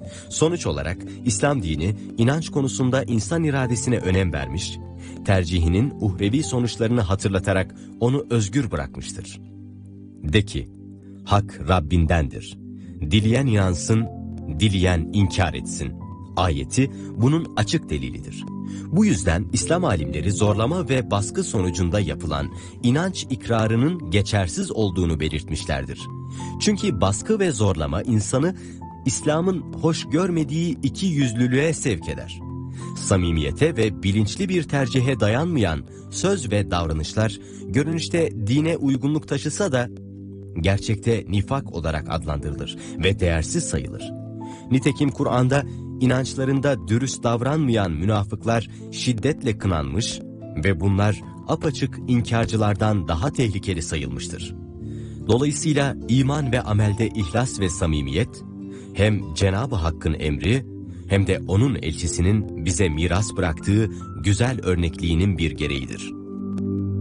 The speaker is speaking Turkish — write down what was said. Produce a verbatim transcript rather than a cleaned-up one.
Sonuç olarak İslam dini inanç konusunda insan iradesine önem vermiş, tercihinin uhrevi sonuçlarını hatırlatarak onu özgür bırakmıştır. De ki, hak Rabbindendir. Dileyen inansın, dileyen inkar etsin. Ayeti bunun açık delilidir. Bu yüzden İslam alimleri zorlama ve baskı sonucunda yapılan inanç ikrarının geçersiz olduğunu belirtmişlerdir. Çünkü baskı ve zorlama insanı İslam'ın hoş görmediği iki yüzlülüğe sevk eder. Samimiyete ve bilinçli bir tercihe dayanmayan söz ve davranışlar görünüşte dine uygunluk taşısa da gerçekte nifak olarak adlandırılır ve değersiz sayılır. Nitekim Kur'an'da inançlarında dürüst davranmayan münafıklar şiddetle kınanmış ve bunlar apaçık inkarcılardan daha tehlikeli sayılmıştır. Dolayısıyla iman ve amelde ihlas ve samimiyet hem Cenab-ı Hakk'ın emri hem de onun elçisinin bize miras bıraktığı güzel örnekliğinin bir gereğidir.